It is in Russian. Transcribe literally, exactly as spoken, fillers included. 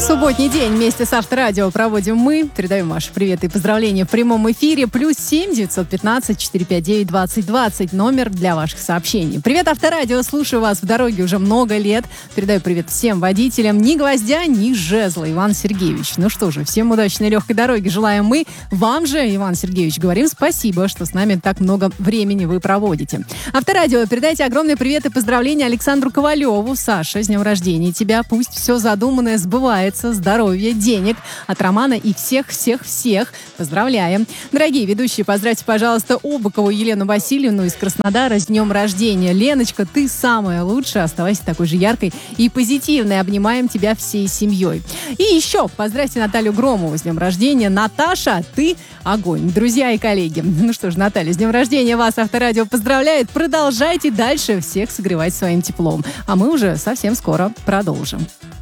Субботний день вместе с Авторадио проводим мы. Передаем ваши приветы и поздравления в прямом эфире. Плюс семь девятьсот пятнадцать четыреста пятьдесят девять двадцать двадцать. Номер для ваших сообщений. Привет, Авторадио. Слушаю вас в дороге уже много лет. Передаю привет всем водителям. Ни гвоздя, ни жезла. Иван Сергеевич. Ну что же, всем удачной легкой дороги желаем мы. Вам же, Иван Сергеевич, говорим спасибо, что с нами так много времени вы проводите. Авторадио, передайте огромный привет и поздравления Александру Ковалеву. Саша, с днем рождения тебя. Пусть все задуманное сбывается. Здоровья, денег от Романа и всех-всех-всех. Поздравляем. Дорогие ведущие, поздравьте, пожалуйста, Обукову Елену Васильевну из Краснодара с днем рождения. Леночка, ты самая лучшая. Оставайся такой же яркой и позитивной. Обнимаем тебя всей семьей. И еще поздравьте Наталью Громову с днем рождения. Наташа, ты огонь. Друзья и коллеги. Ну что ж, Наталья, с днем рождения вас Авторадио поздравляет. Продолжайте дальше всех согревать своим теплом. А мы уже совсем скоро продолжим.